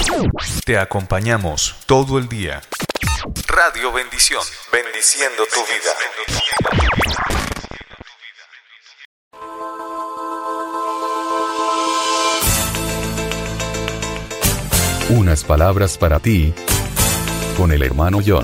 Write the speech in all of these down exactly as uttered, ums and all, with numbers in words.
Te acompañamos todo el día. Radio Bendición, bendiciendo tu vida. Unas palabras para ti, con el hermano John.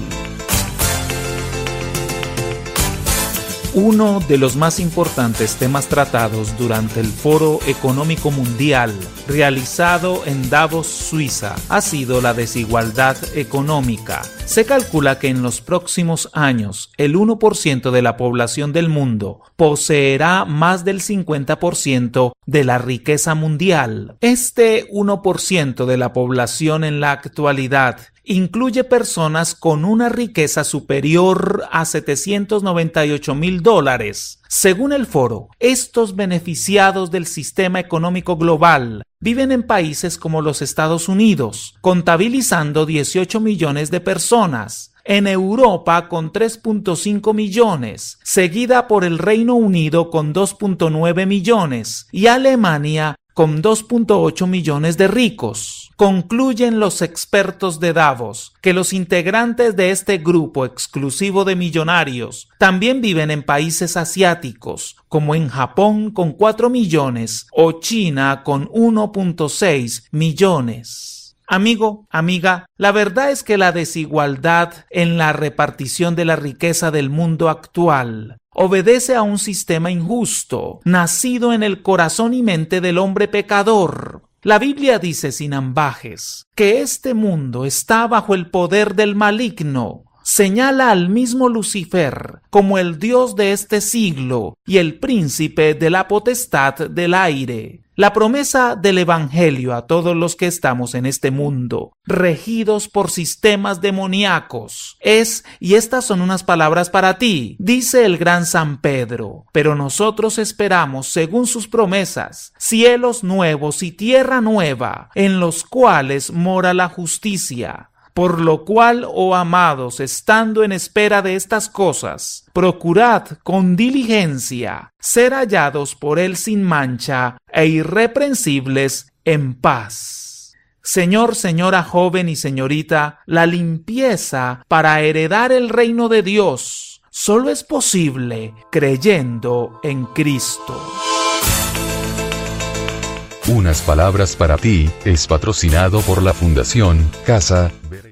Uno de los más importantes temas tratados durante el Foro Económico Mundial realizado en Davos, Suiza, ha sido la desigualdad económica. Se calcula que en los próximos años el uno por ciento de la población del mundo poseerá más del cincuenta por ciento de la riqueza mundial. Este uno por ciento de la población en la actualidad incluye personas con una riqueza superior a setecientos noventa y ocho mil dólares. Según el foro, estos beneficiados del sistema económico global viven en países como los Estados Unidos, contabilizando dieciocho millones de personas, en Europa con tres punto cinco millones, seguida por el Reino Unido con dos punto nueve millones y Alemania con dos punto ocho millones de ricos. Concluyen los expertos de Davos que los integrantes de este grupo exclusivo de millonarios también viven en países asiáticos, como en Japón con cuatro millones o China con uno punto seis millones. Amigo, amiga, la verdad es que la desigualdad en la repartición de la riqueza del mundo actual obedece a un sistema injusto, nacido en el corazón y mente del hombre pecador. La Biblia dice sin ambajes que este mundo está bajo el poder del maligno. Señala al mismo Lucifer como el Dios de este siglo y el príncipe de la potestad del aire. La promesa del Evangelio a todos los que estamos en este mundo, regidos por sistemas demoníacos, es, y estas son unas palabras para ti, dice el gran San Pedro, pero nosotros esperamos, según sus promesas, cielos nuevos y tierra nueva, en los cuales mora la justicia. Por lo cual, oh amados, estando en espera de estas cosas, procurad con diligencia ser hallados por él sin mancha e irreprensibles en paz. Señor, señora joven y señorita, la limpieza para heredar el reino de Dios solo es posible creyendo en Cristo. Unas palabras para ti es patrocinado por la Fundación Casa Verde.